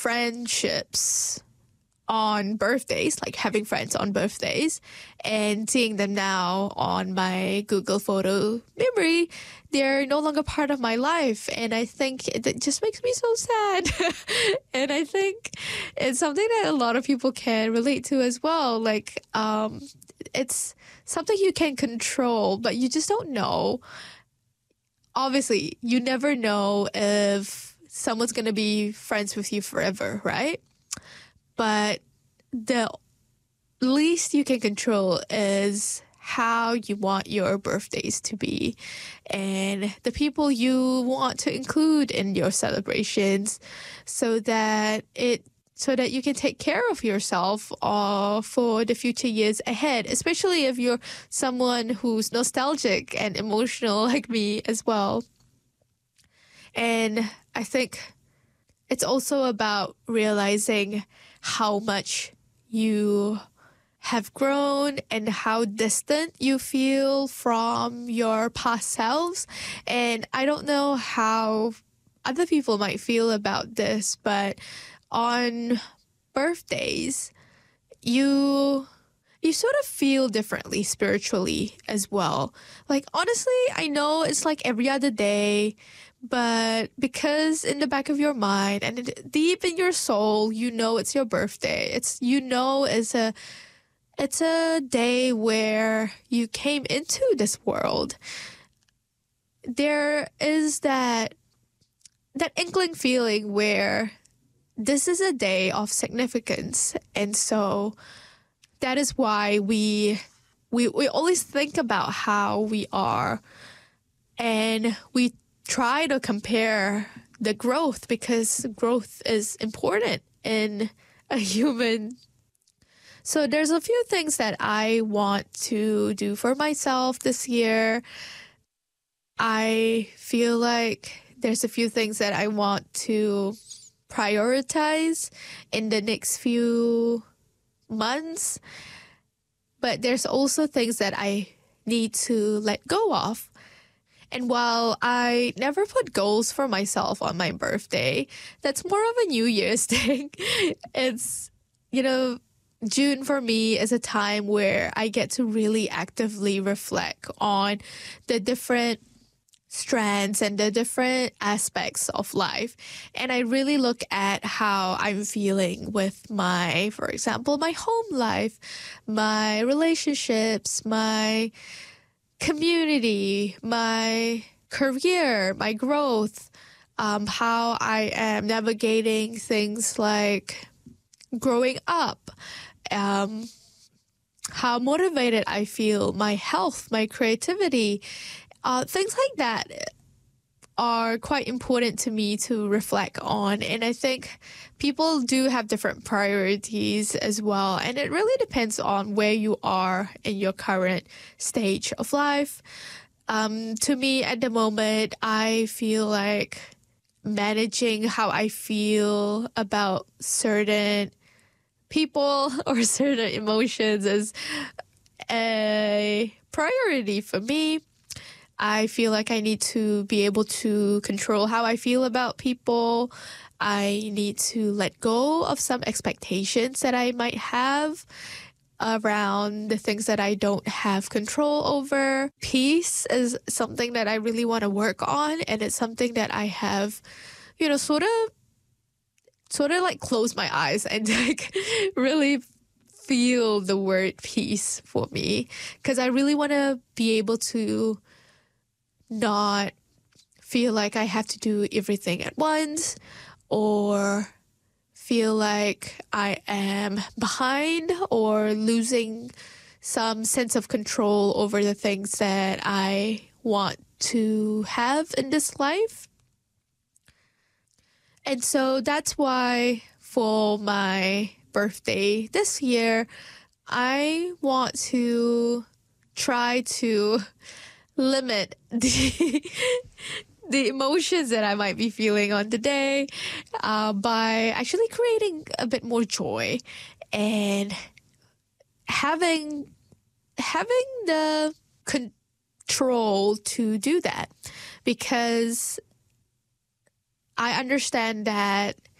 friendships on birthdays, like having friends on birthdays, and seeing them now on my Google photo memory, they're no longer part of my life. And I think it just makes me so sad. And I think it's something that a lot of people can relate to as well. Like, it's something you can control, but you just don't know. Obviously, you never know if someone's going to be friends with you forever, right? But the least you can control is how you want your birthdays to be and the people you want to include in your celebrations so that you can take care of yourself for the future years ahead, especially if you're someone who's nostalgic and emotional like me as well. And I think it's also about realizing how much you have grown and how distant you feel from your past selves. And I don't know how other people might feel about this, but on birthdays, you sort of feel differently spiritually as well. Like, honestly, I know it's like every other day, but because in the back of your mind and deep in your soul, you know it's your birthday. It's a day where you came into this world. There is that inkling feeling where this is a day of significance. And so that is why we always think about how we are, and we try to compare the growth because growth is important in a human. So there's a few things that I want to do for myself this year. I feel like there's a few things that I want to prioritize in the next few months. But there's also things that I need to let go of. And while I never put goals for myself on my birthday, that's more of a New Year's thing. It's, June for me is a time where I get to really actively reflect on the different strands and the different aspects of life. And I really look at how I'm feeling with for example, my home life, my relationships, my community, my career, my growth, how I am navigating things like growing up, how motivated I feel, my health, my creativity, things like that are quite important to me to reflect on. And I think people do have different priorities as well. And it really depends on where you are in your current stage of life. To me, at the moment, I feel like managing how I feel about certain people or certain emotions is a priority for me. I feel like I need to be able to control how I feel about people. I need to let go of some expectations that I might have around the things that I don't have control over. Peace is something that I really want to work on, and it's something that I have, sort of like close my eyes and like really feel the word peace for me, because I really want to be able to not feel like I have to do everything at once or feel like I am behind or losing some sense of control over the things that I want to have in this life. And so that's why for my birthday this year, I want to try to limit the emotions that I might be feeling on the day by actually creating a bit more joy and having the control to do that, because I understand that